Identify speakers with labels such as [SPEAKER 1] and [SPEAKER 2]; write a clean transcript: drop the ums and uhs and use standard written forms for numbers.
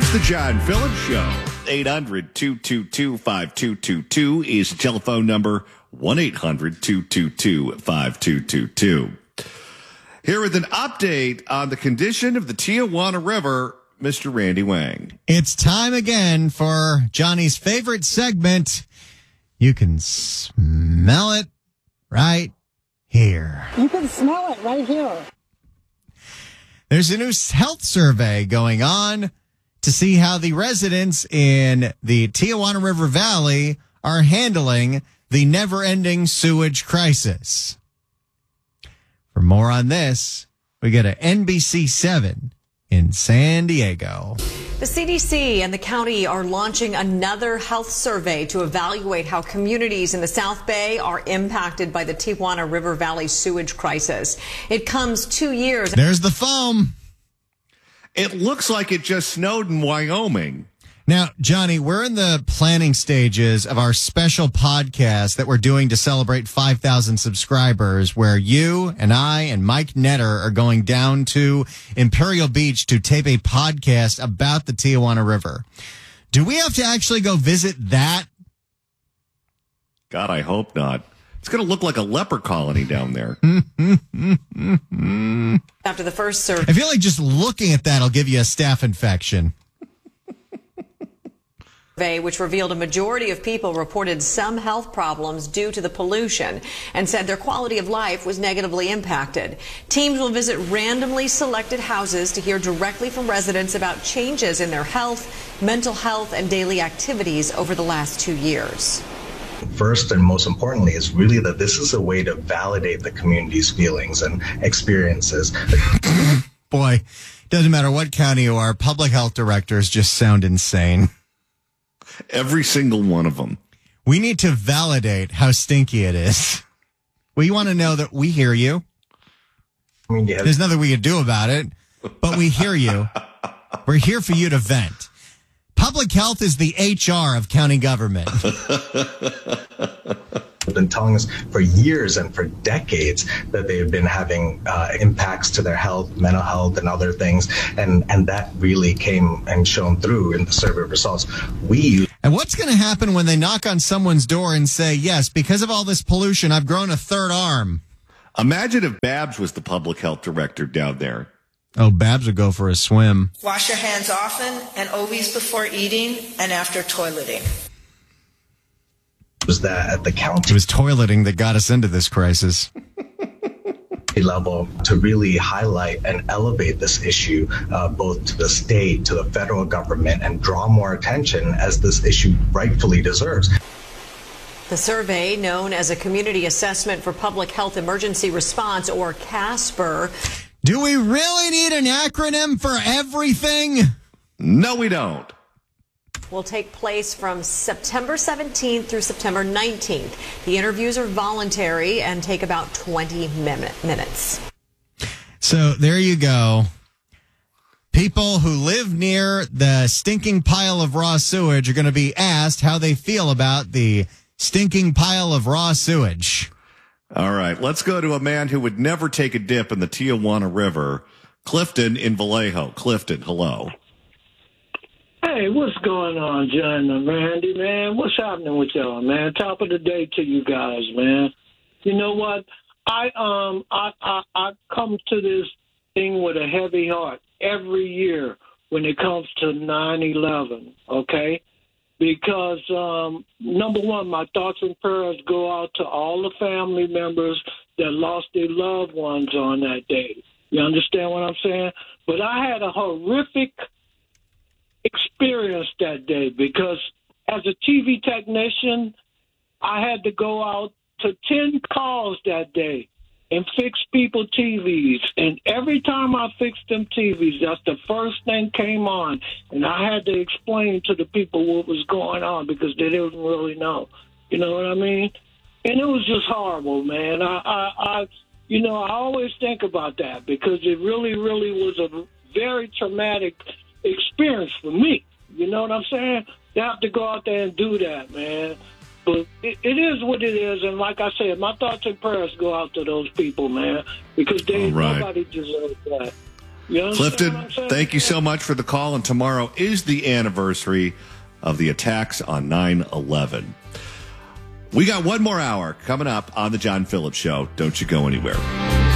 [SPEAKER 1] It's the John Phillips Show. 800-222-5222 is the telephone number. 1-800-222-5222. Here with an update on the condition of the Tijuana River, Mr. Randy Wang.
[SPEAKER 2] It's time again for Johnny's favorite segment. You can smell it right here.
[SPEAKER 3] You can smell it right here.
[SPEAKER 2] There's a new health survey going on to see how the residents in the Tijuana River Valley are handling the never-ending sewage crisis. For more on this, we go to NBC7 in San Diego.
[SPEAKER 4] The CDC and the county are launching another health survey to evaluate how communities in the South Bay are impacted by the Tijuana River Valley sewage crisis. It comes 2 years.
[SPEAKER 2] There's the foam.
[SPEAKER 1] It looks like it just snowed in Wyoming.
[SPEAKER 2] Now, Johnny, we're in the planning stages of our special podcast that we're doing to celebrate 5,000 subscribers, where you and I and Mike Netter are going down to Imperial Beach to tape a podcast about the Tijuana River. Do we have to actually go visit that?
[SPEAKER 1] God, I hope not. It's going to look like a leper colony down there.
[SPEAKER 4] After the first survey,
[SPEAKER 2] I feel like just looking at that will give you a staph infection.
[SPEAKER 4] which revealed a majority of people reported some health problems due to the pollution and said their quality of life was negatively impacted. Teams will visit randomly selected houses to hear directly from residents about changes in their health, mental health, and daily activities over the last 2 years.
[SPEAKER 5] First and most importantly is really that this is a way to validate the community's feelings and experiences.
[SPEAKER 2] Boy, doesn't matter what county you are, public health directors just sound insane.
[SPEAKER 1] Every single one of them.
[SPEAKER 2] We need to validate how stinky it is. We want to know that we hear you.
[SPEAKER 5] I mean, yeah.
[SPEAKER 2] There's nothing we can do about it, but we hear you. We're here for you to vent. Public health is the HR of county government.
[SPEAKER 5] They've been telling us for years and for decades that they've been having impacts to their health, mental health, and other things. And that really came and shone through in the survey results.
[SPEAKER 2] And what's going to happen when they knock on someone's door and say, yes, because of all this pollution, I've grown a third arm?
[SPEAKER 1] Imagine if Babs was the public health director down there.
[SPEAKER 2] Oh, Babs would go for a swim.
[SPEAKER 6] Wash your hands often and always before eating and after toileting.
[SPEAKER 5] Was that at the county
[SPEAKER 2] It was toileting that got us into this crisis.
[SPEAKER 5] level to really highlight and elevate this issue both to the state, to the federal government, and draw more attention as this issue rightfully deserves.
[SPEAKER 4] The survey, known as a Community Assessment for Public Health Emergency Response, or CASPER.
[SPEAKER 2] Do we really need an acronym for everything?
[SPEAKER 1] No, we don't.
[SPEAKER 4] Will take place from September 17th through September 19th. The interviews are voluntary and take about 20 minutes.
[SPEAKER 2] So there you go. People who live near the stinking pile of raw sewage are going to be asked how they feel about the stinking pile of raw sewage.
[SPEAKER 1] All right, let's go to a man who would never take a dip in the Tijuana River, Clifton in Vallejo. Clifton, hello.
[SPEAKER 7] Hey, what's going on, John and Randy, man? What's happening with y'all, man? Top of the day to you guys, man. You know what? I come to this thing with a heavy heart every year when it comes to 9/11, okay? Because, number one, my thoughts and prayers go out to all the family members that lost their loved ones on that day. You understand what I'm saying? But I had a horrific experience that day because as a TV technician, I had to go out to 10 calls that day and fix people TVs. And every time I fixed them TVs, that's the first thing came on. And I had to explain to the people what was going on because they didn't really know. You know what I mean? And it was just horrible, man. I always think about that because it really, really was a very traumatic experience for me. You know what I'm saying? You have to go out there and do that, man. But it is what it is, and like I said, my thoughts and prayers go out to those people, man, because nobody deserves that. You understand
[SPEAKER 1] Clifton,
[SPEAKER 7] what I'm saying?
[SPEAKER 1] thank you so much for the call. And tomorrow is the anniversary of the attacks on 9/11. We got one more hour coming up on the John Phillips Show. Don't you go anywhere.